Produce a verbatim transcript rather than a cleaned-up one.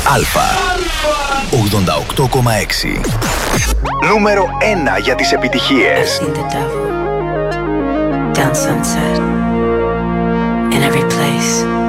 ογδόντα οκτώ κόμμα έξι. Νούμερο ένα για τις επιτυχίες. I've seen the devil down sunset in every place.